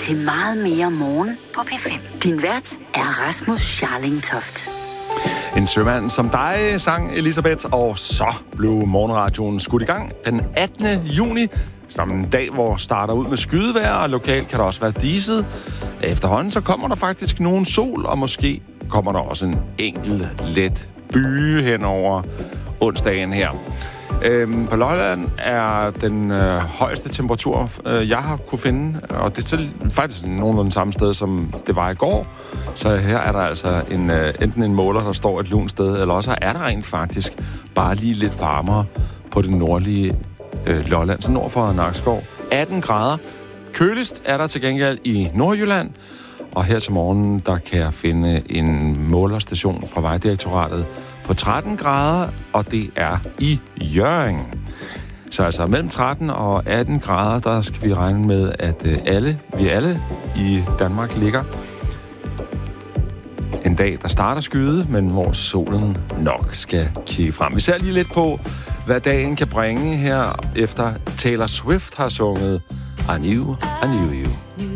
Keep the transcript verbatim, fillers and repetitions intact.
til meget mere morgen på P fem. Din vært er Rasmus Scharling-Toft. En sømand som dig, sang Elisabeth, og så blev morgenradioen skudt i gang den attende juni. Som en dag, hvor starter ud med skydevejr, og lokalt kan der også være diset. Efterhånden så kommer der faktisk nogen sol, og måske kommer der også en enkelt let byge hen over onsdagen her. Øhm, på Lolland er den øh, højeste temperatur, øh, jeg har kunne finde, og det er faktisk nogenlunde samme sted, som det var i går. Så her er der altså en, øh, enten en måler, der står et lunt sted, eller også er der rent faktisk bare lige lidt varmere på det nordlige øh, Lolland, så nord for Nakskov. atten grader. Køligst er der til gengæld i Nordjylland, og her til morgen, der kan jeg finde en målerstation fra Vejdirektoratet på tretten grader, og det er i Hjørring. Så altså mellem tretten og atten grader, der skal vi regne med, at alle, vi alle i Danmark ligger en dag, der starter skyde, men hvor solen nok skal kigge frem. Vi ser lige lidt på, hvad dagen kan bringe her, efter Taylor Swift har sunget I Knew, I Knew You.